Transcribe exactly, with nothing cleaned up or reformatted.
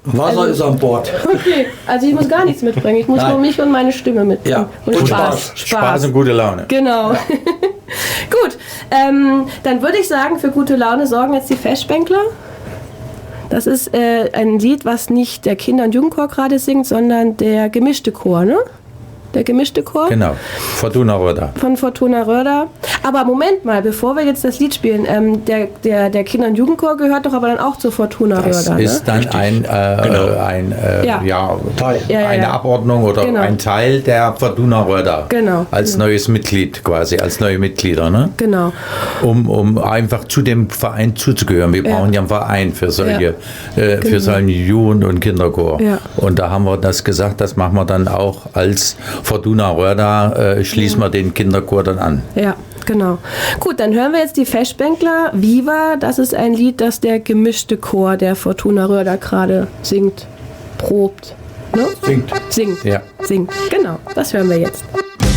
Wasser also, ist an Bord. Okay, also ich muss gar nichts mitbringen. Ich muss Nein. nur mich und meine Stimme mitbringen. Ja. Und, Und Spaß. Spaß. Spaß und gute Laune. Genau. Ja. Gut, ähm, dann würde ich sagen, für gute Laune sorgen jetzt die Festbänkler. Das ist äh, ein Lied, was nicht der Kinder- und Jugendchor gerade singt, sondern der gemischte Chor, ne? Der gemischte Chor. Genau, Fortuna Röder. Von Fortuna Röder. Aber Moment mal, bevor wir jetzt das Lied spielen, ähm, der, der, der Kinder- und Jugendchor gehört doch aber dann auch zu Fortuna Das Röder. ist Ne? dann ein, äh, Genau. ein äh, Ja. ja. Teil. Ja, ja, eine ja. Abordnung oder Genau. ein Teil der Fortuna Röder. Genau. Als Genau. neues Mitglied quasi, als neue Mitglieder, ne? Genau. Um, um einfach zu dem Verein zuzugehören. Wir Ja. brauchen ja einen Verein für solche, Ja. äh, Genau. für solchen Jugend- und Kinderchor. Ja. Und da haben wir das gesagt, das machen wir dann auch als Fortuna Röder, äh, schließen wir den Kinderchor dann an. Ja, genau. Gut, dann hören wir jetzt die Festbänkler. Viva, das ist ein Lied, das der gemischte Chor der Fortuna Röder gerade singt, probt. Ne? Singt. Singt. Ja. Singt. Genau, das hören wir jetzt.